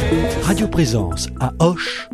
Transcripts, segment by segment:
Radio Présence à Auch,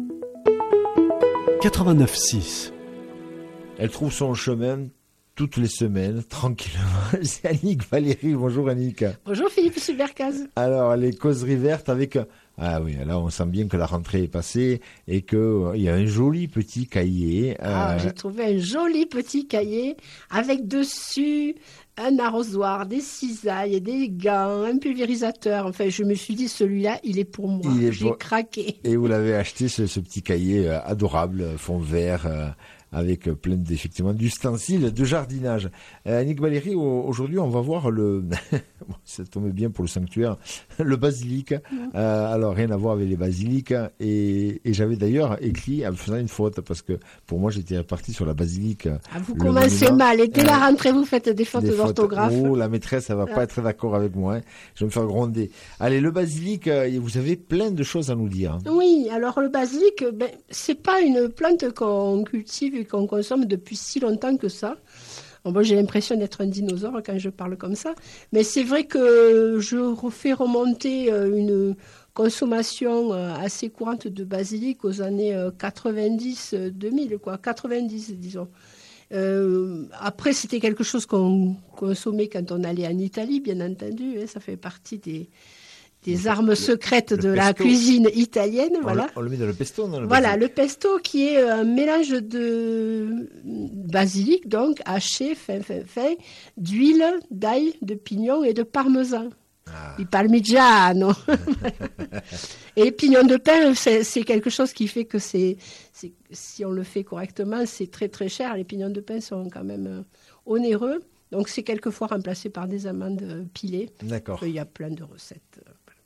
89.6. Elle trouve son chemin toutes les semaines, tranquillement. C'est Annick Valéry. Bonjour Annick. Bonjour Philippe Supercaz. Alors, les causeries vertes avec... Ah oui, là on sent bien que la rentrée est passée et qu'il y a un joli petit cahier. J'ai trouvé un joli petit cahier avec dessus un arrosoir, des cisailles, des gants, un pulvérisateur. Enfin, je me suis dit, celui-là, il est pour moi. J'ai craqué. Et vous l'avez acheté, ce petit cahier adorable, fond vert, avec plein d'effectivement d'ustensiles de jardinage. Annick Valéry, aujourd'hui, on va voir ça tombe bien pour le sanctuaire, le basilic. Alors, rien à voir avec les basiliques. Et j'avais d'ailleurs écrit, en faisant une faute, parce que pour moi, j'étais reparti sur la basilique. Vous commencez mal. Et dès la rentrée, vous faites des fautes d'orthographe. Oh, la maîtresse, elle va pas être d'accord avec moi. Hein. Je vais me faire gronder. Allez, le basilic, vous avez plein de choses à nous dire. Oui, alors le basilic, c'est pas une plante qu'on cultive et qu'on consomme depuis si longtemps que ça. Bon, j'ai l'impression d'être un dinosaure quand je parle comme ça, mais c'est vrai que je refais remonter une consommation assez courante de basilic aux années 90-2000, 90 disons. Après, c'était quelque chose qu'on consommait quand on allait en Italie, bien entendu, hein, ça fait partie des armes secrètes de la cuisine italienne. On le met dans le pesto, non? Le pesto qui est un mélange de basilic, donc haché, fin, d'huile, d'ail, de pignon et de parmesan. Du parmigiano. Et pignon de pain, c'est quelque chose qui fait que si on le fait correctement, c'est très très cher. Les pignons de pain sont quand même onéreux. Donc c'est quelquefois remplacé par des amandes pilées. D'accord. Il y a plein de recettes.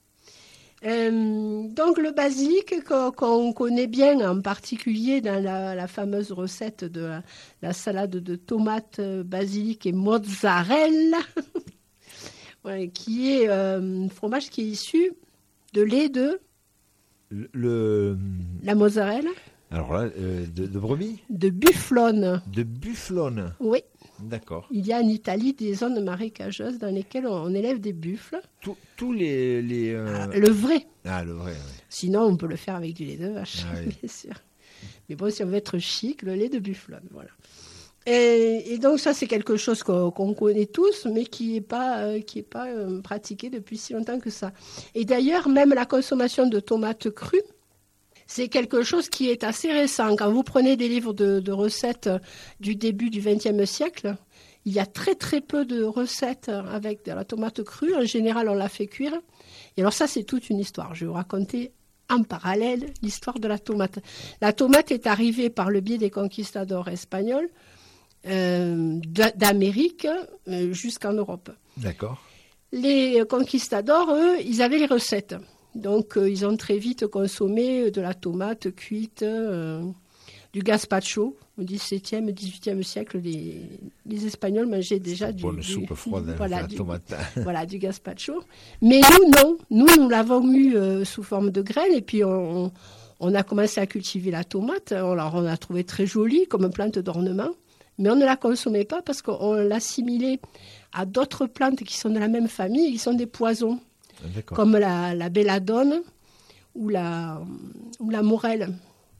Donc le basilic qu'on connaît bien, en particulier dans la fameuse recette de la salade de tomates, basilic et mozzarella, qui est un fromage qui est issu de lait de la mozzarella. Alors là, de brebis? De bufflone. De bufflone. Oui. D'accord. Il y a en Italie des zones marécageuses dans lesquelles on élève des buffles. Tous les le vrai. Ah, le vrai, oui. Sinon, on peut le faire avec du lait de vache, oui. bien sûr. Mais bon, si on veut être chic, le lait de bufflone, voilà. Et donc ça, c'est quelque chose qu'on connaît tous, mais qui est pas pratiqué depuis si longtemps que ça. Et d'ailleurs, même la consommation de tomates crues, c'est quelque chose qui est assez récent. Quand vous prenez des livres de recettes du début du XXe siècle, il y a très très peu de recettes avec de la tomate crue. En général, on la fait cuire. Et alors ça, c'est toute une histoire. Je vais vous raconter en parallèle l'histoire de la tomate. La tomate est arrivée par le biais des conquistadors espagnols d'Amérique jusqu'en Europe. D'accord. Les conquistadors, eux, ils avaient les recettes. Donc, ils ont très vite consommé de la tomate cuite, du gazpacho. Au XVIIe, XVIIIe siècle, les Espagnols mangeaient déjà du soupe froide, la tomate. Voilà, du gazpacho. Mais nous, non. Nous l'avons eu sous forme de graines. Et puis, on a commencé à cultiver la tomate. Alors, on l'a trouvée très jolie comme plante d'ornement. Mais on ne la consommait pas parce qu'on l'assimilait à d'autres plantes qui sont de la même famille et qui sont des poisons. D'accord. Comme la belladone ou la morelle.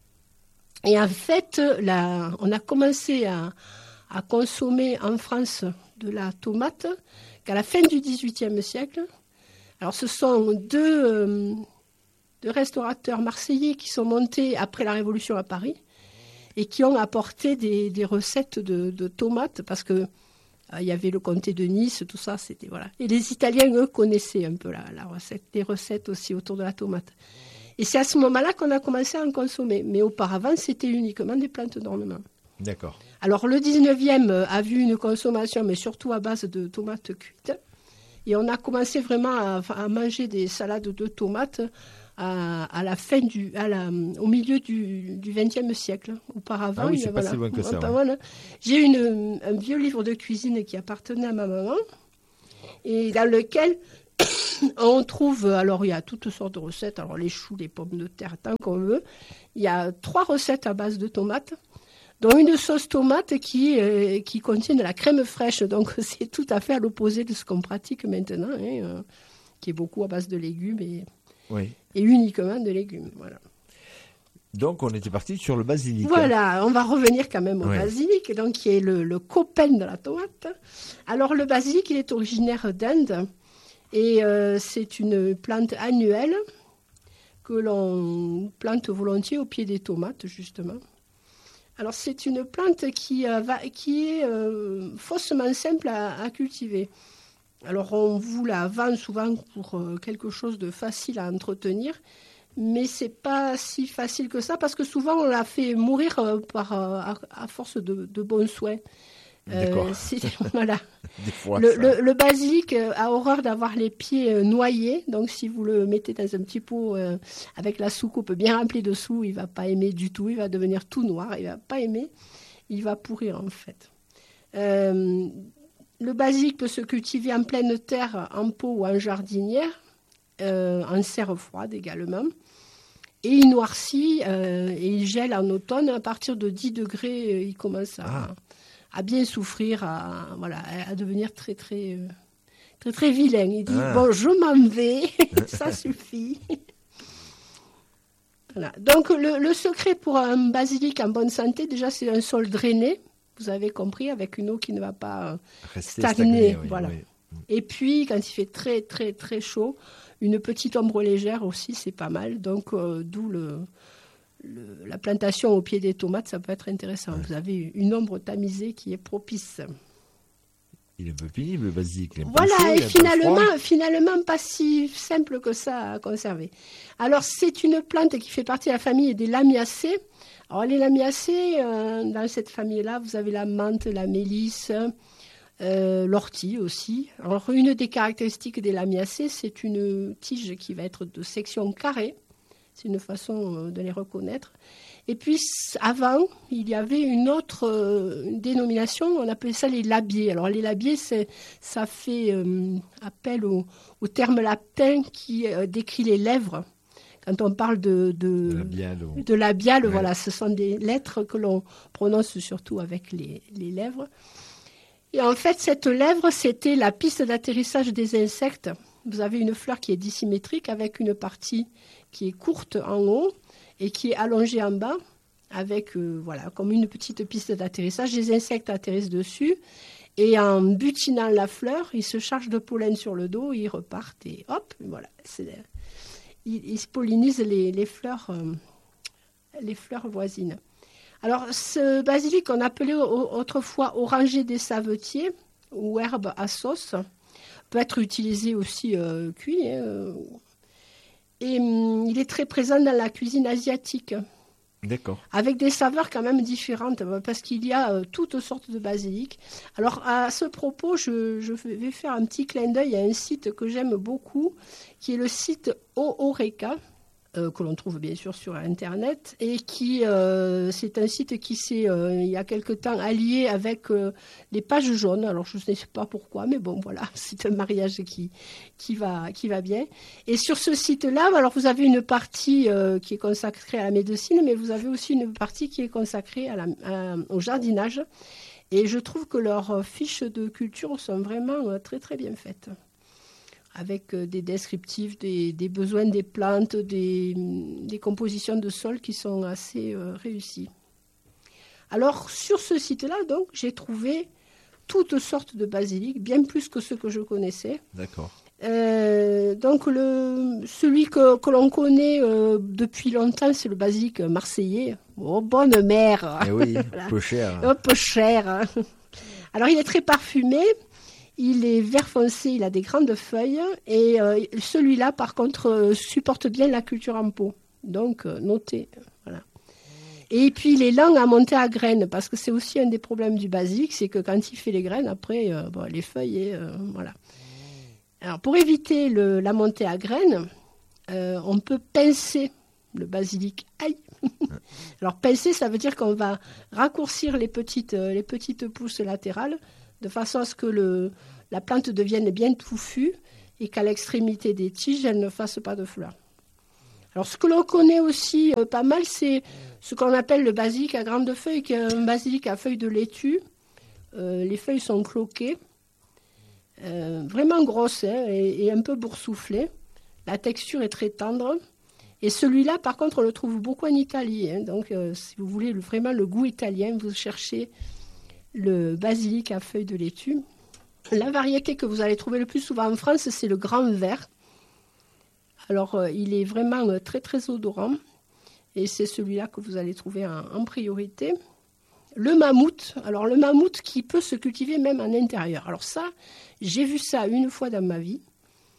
Et en fait, on a commencé à consommer en France de la tomate qu'à la fin du XVIIIe siècle. Alors, ce sont deux restaurateurs marseillais qui sont montés après la Révolution à Paris et qui ont apporté des recettes de tomates parce que il y avait le comté de Nice, tout ça, c'était voilà. Et les Italiens, eux, connaissaient un peu la recette, des recettes aussi autour de la tomate. Et c'est à ce moment-là qu'on a commencé à en consommer. Mais auparavant, c'était uniquement des plantes d'ornement. D'accord. Alors, le 19e a vu une consommation, mais surtout à base de tomates cuites. Et on a commencé vraiment à manger des salades de tomates à la fin au milieu du XXe siècle. Auparavant, ah oui, c'est pas si loin que ça. Voilà. J'ai eu un vieux livre de cuisine qui appartenait à ma maman et dans lequel on trouve, alors il y a toutes sortes de recettes, alors les choux, les pommes de terre, tant qu'on veut. Il y a 3 recettes à base de tomates, dont une sauce tomate qui contient de la crème fraîche. Donc c'est tout à fait à l'opposé de ce qu'on pratique maintenant, qui est beaucoup à base de légumes Oui. et uniquement de légumes. Voilà. Donc, on était parti sur le basilic. Voilà, on va revenir quand même au Ouais. basilic, donc qui est le copain de la tomate. Alors le basilic, il est originaire d'Inde et c'est une plante annuelle que l'on plante volontiers au pied des tomates, justement. Alors c'est une plante qui est faussement simple à cultiver. Alors on vous la vend souvent pour quelque chose de facile à entretenir, mais c'est pas si facile que ça parce que souvent on la fait mourir à force de bons soins. D'accord. Voilà. Des fois, Le basilic a horreur d'avoir les pieds noyés, donc si vous le mettez dans un petit pot avec la soucoupe bien remplie dessous, il va pas aimer du tout, il va devenir tout noir, il va pas aimer, il va pourrir en fait. Le basilic peut se cultiver en pleine terre, en pot ou en jardinière, en serre froide également. Et il noircit et il gèle en automne. À partir de 10 degrés, il commence à bien souffrir, à devenir très, très, très, très vilain. Il dit, bon, je m'en vais, ça suffit. Voilà. Donc, le secret pour un basilic en bonne santé, déjà, c'est un sol drainé. Vous avez compris, avec une eau qui ne va pas stagner. Oui, voilà. oui. Et puis, quand il fait très, très, très chaud, une petite ombre légère aussi, c'est pas mal. Donc, d'où la plantation au pied des tomates, ça peut être intéressant. Ouais. Vous avez une ombre tamisée qui est propice. Il est un peu pénible, le basilic. Voilà, chaud, et finalement, pas si simple que ça à conserver. Alors, c'est une plante qui fait partie de la famille des lamiacées. Alors, les lamiacées, dans cette famille-là, vous avez la menthe, la mélisse, l'ortie aussi. Alors, une des caractéristiques des lamiacées, c'est une tige qui va être de section carrée. C'est une façon de les reconnaître. Et puis, avant, il y avait une autre dénomination, on appelait ça les labiers. Alors, les labiers, ça fait appel au terme latin qui décrit les lèvres. Quand on parle de labial, ouais. Voilà, ce sont des lettres que l'on prononce surtout avec les lèvres. Et en fait, cette lèvre, c'était la piste d'atterrissage des insectes. Vous avez une fleur qui est dissymétrique avec une partie qui est courte en haut et qui est allongée en bas avec, comme une petite piste d'atterrissage. Les insectes atterrissent dessus et en butinant la fleur, ils se chargent de pollen sur le dos, ils repartent et hop, voilà. Ils pollinisent les fleurs voisines. Alors, ce basilic, on appelait autrefois oranger des savetiers ou herbe à sauce, peut être utilisé aussi cuit. Et il est très présent dans la cuisine asiatique. D'accord. Avec des saveurs quand même différentes, parce qu'il y a toutes sortes de basilic. Alors, à ce propos, je vais faire un petit clin d'œil à un site que j'aime beaucoup, qui est le site Ooreka, que l'on trouve bien sûr sur Internet, et qui c'est un site qui s'est, il y a quelque temps, allié avec les pages jaunes. Alors, je ne sais pas pourquoi, mais bon, voilà, c'est un mariage qui va bien. Et sur ce site-là, alors vous avez une partie qui est consacrée à la médecine, mais vous avez aussi une partie qui est consacrée au jardinage. Et je trouve que leurs fiches de culture sont vraiment très, très bien faites, avec des descriptifs des besoins des plantes, des compositions de sol qui sont assez réussies. Alors, sur ce site-là, donc, j'ai trouvé toutes sortes de basilic, bien plus que ceux que je connaissais. D'accord. Donc, celui que l'on connaît depuis longtemps, c'est le basilic marseillais. Oh, bonne mère. Eh oui, voilà. Peu cher. Oh, peu cher. Alors, il est très parfumé. Il est vert foncé, il a des grandes feuilles et celui-là, par contre, supporte bien la culture en pot. Donc, notez. Voilà. Et puis, il est lent à monter à graines parce que c'est aussi un des problèmes du basilic, c'est que quand il fait les graines, après, les feuilles, voilà. Alors, pour éviter la montée à graines, on peut pincer le basilic. Aïe. Alors, pincer, ça veut dire qu'on va raccourcir les petites pousses latérales de façon à ce que la plante devienne bien touffue et qu'à l'extrémité des tiges, elle ne fasse pas de fleurs. Alors, ce que l'on connaît aussi pas mal, c'est ce qu'on appelle le basilic à grandes feuilles, qui est un basilic à feuilles de laitue. Les feuilles sont cloquées, vraiment grosses et un peu boursouflées. La texture est très tendre. Et celui-là, par contre, on le trouve beaucoup en Italie. Hein. Donc, si vous voulez vraiment le goût italien, vous cherchez le basilic à feuilles de laitue. La variété que vous allez trouver le plus souvent en France, c'est le grand vert. Alors, il est vraiment très, très odorant. Et c'est celui-là que vous allez trouver en priorité. Le mammouth. Alors, le mammouth qui peut se cultiver même en intérieur. Alors ça, j'ai vu ça une fois dans ma vie.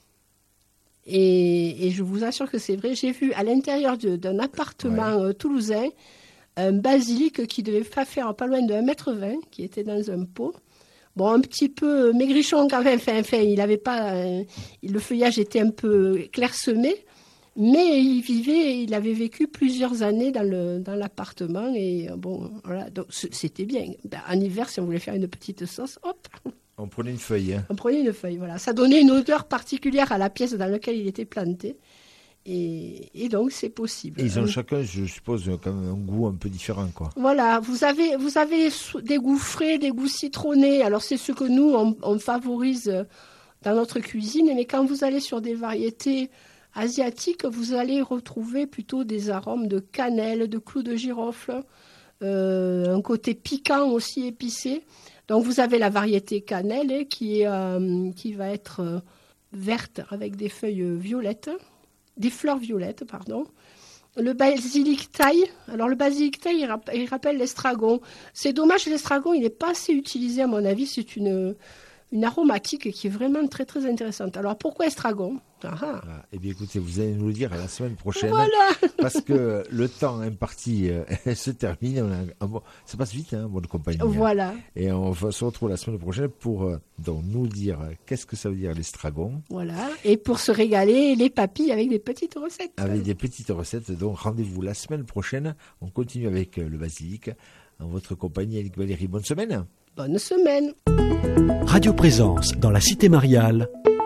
Et je vous assure que c'est vrai. J'ai vu à l'intérieur d'un appartement toulousain un basilic qui devait faire pas loin de 1,20 m, qui était dans un pot. Bon, un petit peu maigrichon quand même. Enfin, il avait pas, le feuillage était un peu clairsemé, mais il avait vécu plusieurs années dans l'appartement. Et bon, voilà, donc c'était bien. En hiver, si on voulait faire une petite sauce, hop. On prenait une feuille. Hein. On prenait une feuille, voilà. Ça donnait une odeur particulière à la pièce dans laquelle il était planté. Et donc, c'est possible. Et ils ont chacun, je suppose, quand même un goût un peu différent, quoi. Voilà, vous avez des goûts frais, des goûts citronnés. Alors, c'est ce que nous, on favorise dans notre cuisine. Mais quand vous allez sur des variétés asiatiques, vous allez retrouver plutôt des arômes de cannelle, de clous de girofle, un côté piquant aussi épicé. Donc, vous avez la variété cannelle qui va être verte avec des feuilles violettes, des fleurs violettes, pardon. Le basilic thaï. Alors, le basilic thaï, il rappelle l'estragon. C'est dommage, l'estragon, il n'est pas assez utilisé, à mon avis. C'est une aromatique qui est vraiment très, très intéressante. Alors, pourquoi estragon ? Eh bien, écoutez, vous allez nous le dire la semaine prochaine. Voilà. Parce que le temps imparti se termine. Ça passe vite, hein, bonne compagnie. Voilà. Et on va se retrouver la semaine prochaine pour donc, nous dire qu'est-ce que ça veut dire l'estragon. Voilà. Et pour se régaler, les papilles avec des petites recettes. Avec des petites recettes. Donc, rendez-vous la semaine prochaine. On continue avec le basilic. En votre compagnie, Annick Valéry. Bonne semaine. Bonne semaine. Radio Présence dans la Cité Mariale,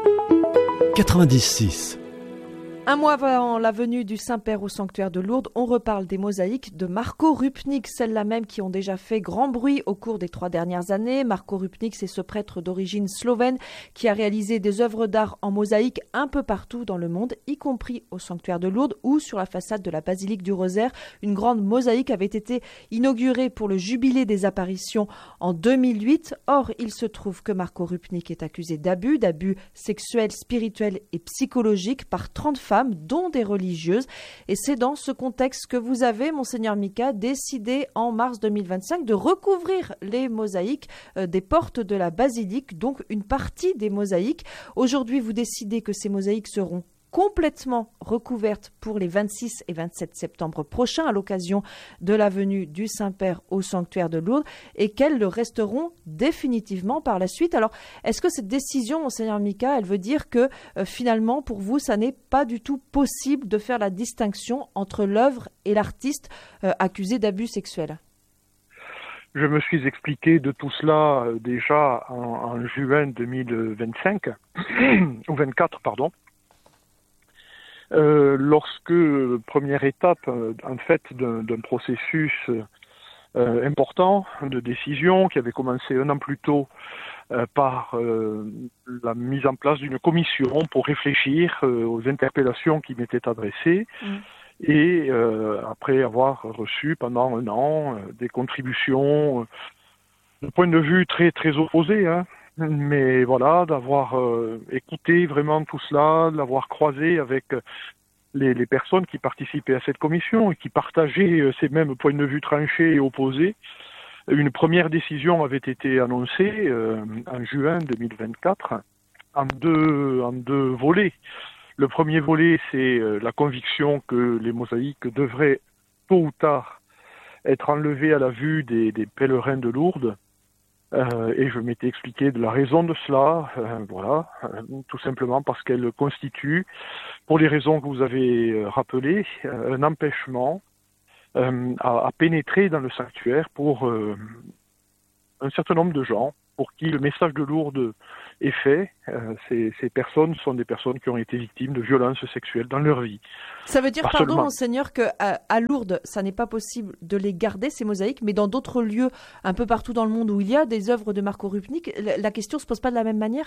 96. Un mois avant la venue du Saint-Père au sanctuaire de Lourdes, on reparle des mosaïques de Marko Rupnik, celles-là même qui ont déjà fait grand bruit au cours des 3 dernières années. Marko Rupnik, c'est ce prêtre d'origine slovène qui a réalisé des œuvres d'art en mosaïque un peu partout dans le monde, y compris au sanctuaire de Lourdes ou sur la façade de la basilique du Rosaire. Une grande mosaïque avait été inaugurée pour le jubilé des apparitions en 2008. Or, il se trouve que Marko Rupnik est accusé d'abus sexuels, spirituels et psychologiques par 30 femmes, dont des religieuses. Et c'est dans ce contexte que vous avez, Monseigneur Mika, décidé en mars 2025 de recouvrir les mosaïques des portes de la basilique, donc une partie des mosaïques. Aujourd'hui, vous décidez que ces mosaïques seront complètement recouvertes pour les 26 et 27 septembre prochains à l'occasion de la venue du Saint-Père au sanctuaire de Lourdes et qu'elles le resteront définitivement par la suite. Alors, est-ce que cette décision, Monseigneur Mika, elle veut dire que finalement, pour vous, ça n'est pas du tout possible de faire la distinction entre l'œuvre et l'artiste accusé d'abus sexuels ? Je me suis expliqué de tout cela déjà en juin 2025, ou 24, pardon. Lorsque, première étape en fait d'un processus important de décision qui avait commencé 1 an plus tôt par la mise en place d'une commission pour réfléchir aux interpellations qui m'étaient adressées et après avoir reçu pendant 1 an des contributions de points de vue très très opposés, hein. Mais voilà, d'avoir écouté vraiment tout cela, de l'avoir croisé avec les personnes qui participaient à cette commission et qui partageaient ces mêmes points de vue tranchés et opposés. Une première décision avait été annoncée en juin 2024 en deux volets. Le premier volet, c'est la conviction que les mosaïques devraient tôt ou tard être enlevées à la vue des pèlerins de Lourdes. Et je m'étais expliqué de la raison de cela, tout simplement parce qu'elle constitue, pour les raisons que vous avez rappelées, un empêchement à pénétrer dans le sanctuaire pour un certain nombre de gens pour qui le message de Lourdes est fait. Ces personnes sont des personnes qui ont été victimes de violences sexuelles dans leur vie. Ça veut dire, pardon, Monseigneur, qu'à Lourdes, ça n'est pas possible de les garder, ces mosaïques, mais dans d'autres lieux, un peu partout dans le monde où il y a des œuvres de Marko Rupnik, la question ne se pose pas de la même manière ?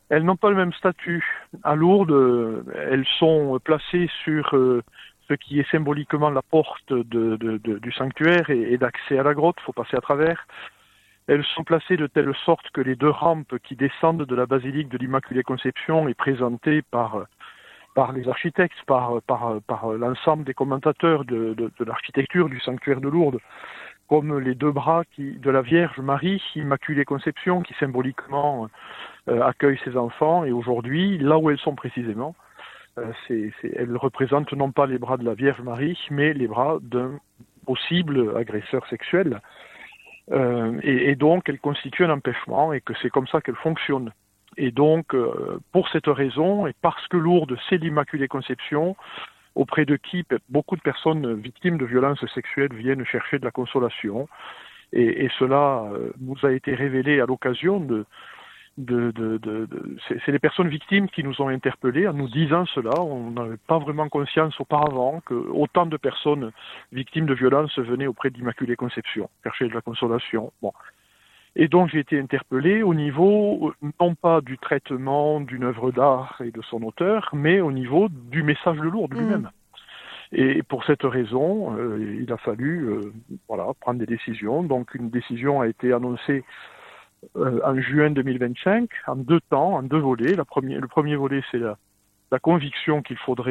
Elles n'ont pas le même statut. À Lourdes, elles sont placées sur ce qui est symboliquement la porte du sanctuaire et d'accès à la grotte, il faut passer à travers. Elles sont placées de telle sorte que les deux rampes qui descendent de la basilique de l'Immaculée Conception est présentée par les architectes, par l'ensemble des commentateurs de l'architecture du sanctuaire de Lourdes, comme les deux bras de la Vierge Marie, Immaculée Conception, qui symboliquement accueille ses enfants. Et aujourd'hui, là où elles sont précisément, elles représentent non pas les bras de la Vierge Marie, mais les bras d'un possible agresseur sexuel. Et donc, elles constituent un empêchement et que c'est comme ça qu'elles fonctionnent. Et donc, pour cette raison, et parce que Lourdes, c'est l'Immaculée Conception, auprès de qui beaucoup de personnes victimes de violences sexuelles viennent chercher de la consolation. Et cela nous a été révélé à l'occasion c'est les personnes victimes qui nous ont interpellés en nous disant cela. On n'avait pas vraiment conscience auparavant que autant de personnes victimes de violences venaient auprès de l'Immaculée Conception chercher de la consolation. Bon. Et donc j'ai été interpellé au niveau, non pas du traitement d'une œuvre d'art et de son auteur, mais au niveau du message de Lourdes lui-même. Et pour cette raison, il a fallu prendre des décisions. Donc une décision a été annoncée en juin 2025, en 2 temps, en 2 volets. Le premier volet, c'est la conviction qu'il faudra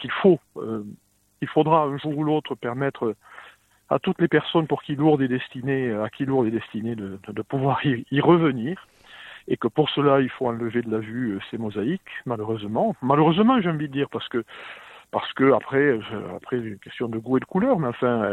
un jour ou l'autre permettre à toutes les personnes à qui Lourdes est destinée de pouvoir y revenir, et que pour cela il faut enlever de la vue ces mosaïques, malheureusement, j'ai envie de dire, parce que après une question de goût et de couleur, mais enfin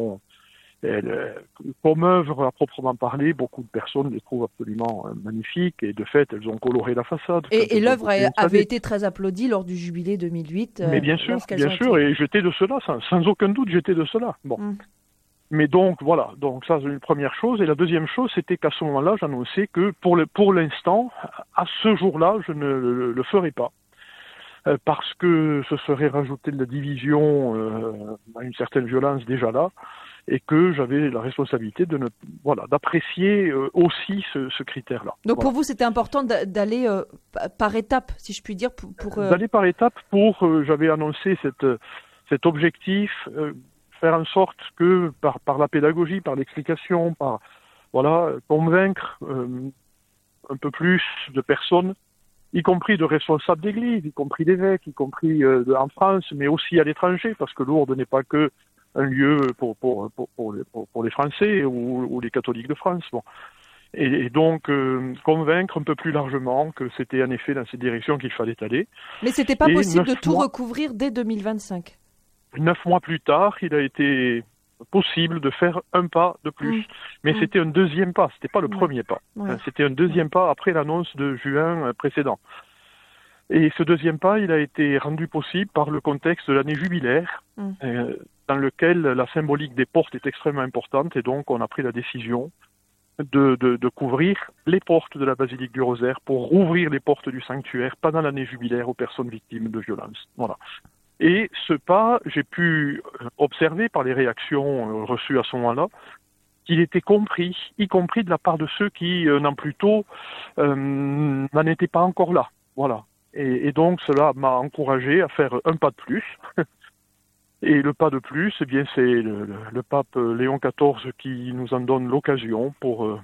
comme œuvre à proprement parler, beaucoup de personnes les trouvent absolument magnifiques, et de fait elles ont coloré la façade. Et l'œuvre avait été très applaudie lors du jubilé 2008. Mais bien sûr, et j'étais de cela, sans aucun doute, j'étais de cela. Bon. Mais donc voilà, donc ça c'est une première chose. Et la deuxième chose, c'était qu'à ce moment-là, j'annonçais que pour l'instant, à ce jour-là, je ne le ferai pas. Parce que ce serait rajouter de la division à une certaine violence déjà là, et que j'avais la responsabilité d'apprécier aussi ce critère-là. Donc pour vous, c'était important d'aller par étapes, si je puis dire, d'aller par étapes j'avais annoncé cet objectif, faire en sorte que par la pédagogie, par l'explication, convaincre un peu plus de personnes, y compris de responsables d'église, y compris d'évêques, y compris en France, mais aussi à l'étranger, parce que Lourdes n'est pas que un lieu pour les Français ou les catholiques de France. Bon. Et donc convaincre un peu plus largement que c'était en effet dans cette direction qu'il fallait aller. Mais c'était pas possible de tout recouvrir dès 2025. 9 mois plus tard, il a été possible de faire un pas de plus. Mais c'était un deuxième pas, c'était pas le premier pas. Ouais. C'était un deuxième pas après l'annonce de juin précédent. Et ce deuxième pas, il a été rendu possible par le contexte de l'année jubilaire, dans lequel la symbolique des portes est extrêmement importante, et donc on a pris la décision de couvrir les portes de la basilique du Rosaire pour rouvrir les portes du sanctuaire pendant l'année jubilaire aux personnes victimes de violences. Voilà. Et ce pas, j'ai pu observer par les réactions reçues à ce moment-là, qu'il était compris, y compris de la part de ceux qui, un an plus tôt, n'en étaient pas encore là. Voilà. Et donc cela m'a encouragé à faire un pas de plus. Et le pas de plus, eh bien, c'est le pape Léon XIV qui nous en donne l'occasion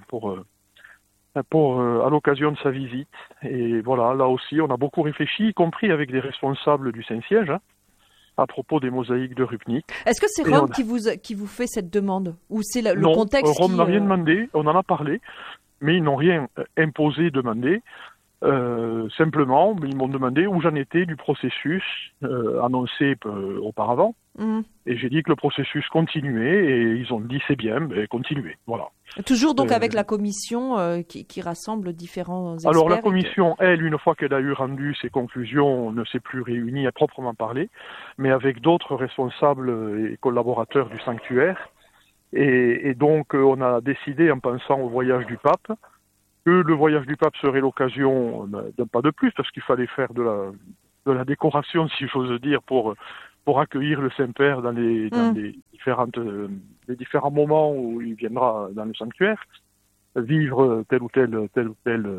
à l'occasion de sa visite. Et voilà, là aussi, on a beaucoup réfléchi, y compris avec des responsables du Saint-Siège, à propos des mosaïques de Rupnik. Est-ce que c'est Rome qui vous fait cette demande, ou c'est le contexte Rome n'a rien demandé, on en a parlé, mais ils n'ont rien imposé, demandé. Simplement, ils m'ont demandé où j'en étais du processus annoncé auparavant. Et j'ai dit que le processus continuait, et ils ont dit c'est bien, continuez. Voilà. Toujours donc avec la commission qui rassemble différents experts. Alors la commission, elle, une fois qu'elle a eu rendu ses conclusions, ne s'est plus réunie à proprement parler, mais avec d'autres responsables et collaborateurs du sanctuaire. Et donc on a décidé, en pensant au voyage du pape, que le voyage du pape serait l'occasion d'un pas de plus, parce qu'il fallait faire de la décoration, si j'ose dire, pour accueillir le Saint-Père dans les différents moments où il viendra dans le sanctuaire, vivre telle ou telle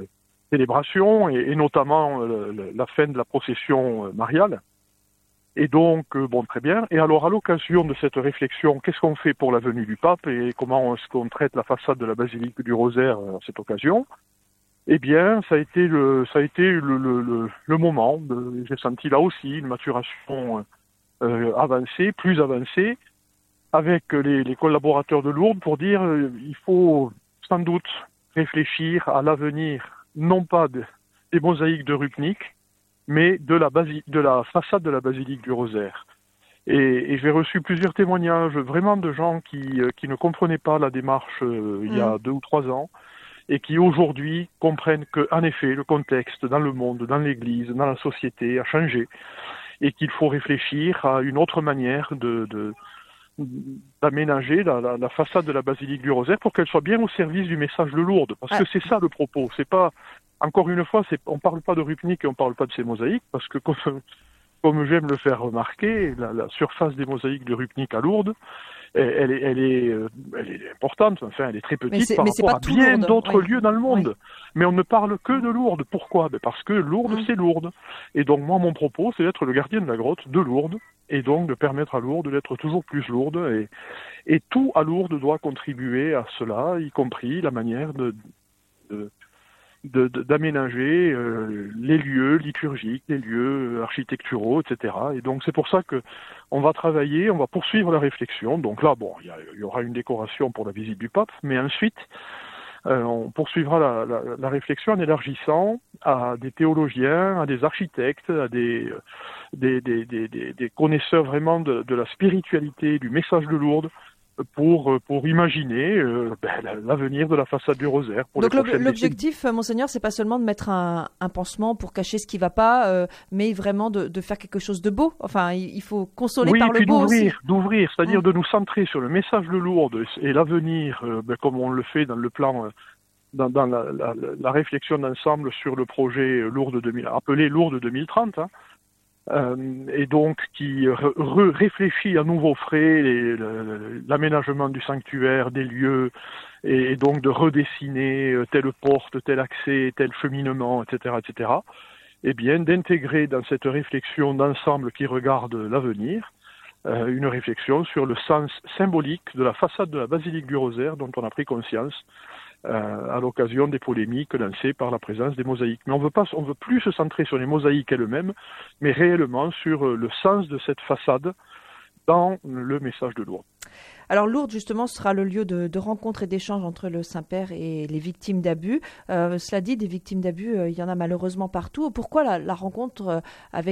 célébration et notamment la fin de la procession mariale. Et donc, très bien. Et alors, à l'occasion de cette réflexion, qu'est-ce qu'on fait pour la venue du pape et comment est-ce qu'on traite la façade de la basilique du Rosaire à cette occasion? Eh bien, ça a été le moment. J'ai senti là aussi une maturation avancée, plus avancée, avec les collaborateurs de Lourdes pour dire il faut sans doute réfléchir à l'avenir, non pas des mosaïques de Rupnik, mais de la façade de la basilique du Rosaire. Et j'ai reçu plusieurs témoignages vraiment de gens qui ne comprenaient pas la démarche il y a 2 ou 3 ans et qui aujourd'hui comprennent qu'en effet le contexte dans le monde, dans l'Église, dans la société a changé et qu'il faut réfléchir à une autre manière d'aménager la façade de la basilique du Rosaire pour qu'elle soit bien au service du message de Lourdes. Parce que c'est ça le propos. C'est pas, encore une fois, on parle pas de Rupnik et on parle pas de ses mosaïques parce que comme j'aime le faire remarquer, la surface des mosaïques de Rupnik à Lourdes, elle est importante, enfin elle est très petite par rapport à bien d'autres lieux dans le monde. Oui. Mais on ne parle que de Lourdes. Pourquoi? Parce que Lourdes, c'est Lourdes. Et donc moi, mon propos, c'est d'être le gardien de la grotte de Lourdes, et donc de permettre à Lourdes d'être toujours plus Lourdes. Et tout à Lourdes doit contribuer à cela, y compris la manière d'aménager les lieux liturgiques, les lieux architecturaux, etc. Et donc c'est pour ça que on va poursuivre la réflexion. Donc là, il y aura une décoration pour la visite du pape, mais ensuite on poursuivra la réflexion en élargissant à des théologiens, à des architectes, à des connaisseurs vraiment de la spiritualité, du message de Lourdes, pour imaginer l'avenir de la façade du Rosaire. Donc l'objectif, Monseigneur, c'est pas seulement de mettre un pansement pour cacher ce qui va pas, mais vraiment de faire quelque chose de beau. Enfin, il faut consoler par le beau aussi. D'ouvrir, c'est-à-dire de nous centrer sur le message de Lourdes et l'avenir, comme on le fait dans le plan, dans la réflexion d'ensemble sur le projet Lourdes appelé Lourdes 2030. Et donc qui réfléchit à nouveau frais l'aménagement du sanctuaire, des lieux, et donc de redessiner telle porte, tel accès, tel cheminement, etc., etc. Et bien d'intégrer dans cette réflexion d'ensemble qui regarde l'avenir, une réflexion sur le sens symbolique de la façade de la basilique du Rosaire dont on a pris conscience à l'occasion des polémiques lancées par la présence des mosaïques. Mais on veut plus se centrer sur les mosaïques elles-mêmes, mais réellement sur le sens de cette façade dans le message de Lourdes. Alors Lourdes, justement, sera le lieu de rencontre et d'échange entre le Saint-Père et les victimes d'abus. Cela dit, des victimes d'abus, il y en a malheureusement partout. Pourquoi la rencontre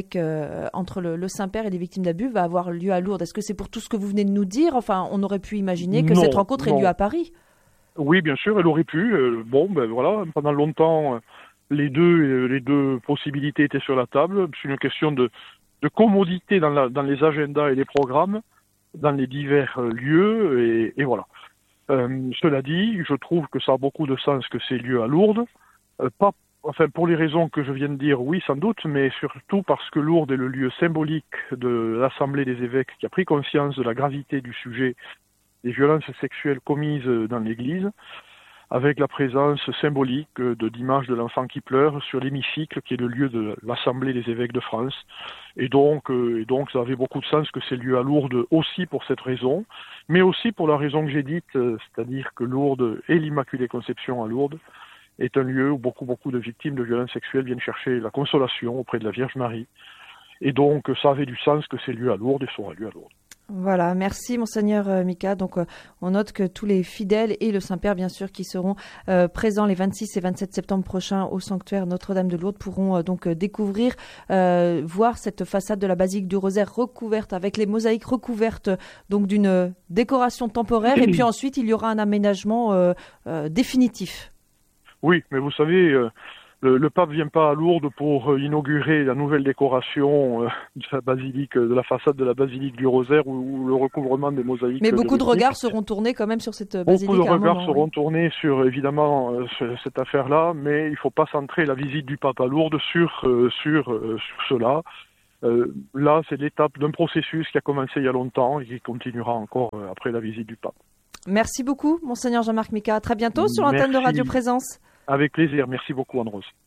entre le Saint-Père et les victimes d'abus va avoir lieu à Lourdes? Est-ce que c'est pour tout ce que vous venez de nous dire? Enfin, on aurait pu imaginer que cette rencontre ait lieu à Paris. Oui, bien sûr, elle aurait pu. Voilà, pendant longtemps, les deux possibilités étaient sur la table. C'est une question de commodité dans les agendas et les programmes, dans les divers lieux, et voilà. Cela dit, je trouve que ça a beaucoup de sens que c'est lieu à Lourdes. Pour les raisons que je viens de dire, oui, sans doute, mais surtout parce que Lourdes est le lieu symbolique de l'Assemblée des évêques qui a pris conscience de la gravité du sujet des violences sexuelles commises dans l'Église, avec la présence symbolique d'images de l'enfant qui pleure sur l'hémicycle, qui est le lieu de l'Assemblée des évêques de France. Et donc ça avait beaucoup de sens que c'est lieu à Lourdes aussi pour cette raison, mais aussi pour la raison que j'ai dite, c'est-à-dire que Lourdes et l'Immaculée Conception à Lourdes est un lieu où beaucoup de victimes de violences sexuelles viennent chercher la consolation auprès de la Vierge Marie. Et donc ça avait du sens que c'est lieu à Lourdes et sera lieu à Lourdes. Voilà, merci Monseigneur Mika. Donc on note que tous les fidèles et le Saint-Père bien sûr qui seront présents les 26 et 27 septembre prochains au sanctuaire Notre-Dame de Lourdes pourront donc découvrir, voir cette façade de la basilique du Rosaire recouverte avec les mosaïques recouvertes donc d'une décoration temporaire et puis ensuite il y aura un aménagement définitif. Oui, mais vous savez... Le pape vient pas à Lourdes pour inaugurer la nouvelle décoration de la basilique, de la façade de la basilique du Rosaire ou le recouvrement des mosaïques. Mais beaucoup de regards seront tournés quand même sur cette basilique. Beaucoup de regards seront tournés sur évidemment cette affaire-là, mais il faut pas centrer la visite du pape à Lourdes sur cela. Là, c'est l'étape d'un processus qui a commencé il y a longtemps et qui continuera encore après la visite du pape. Merci beaucoup, Monseigneur Jean-Marc Mika. À très bientôt sur l'antenne de Radio Présence. Avec plaisir. Merci beaucoup, Anne-Rose.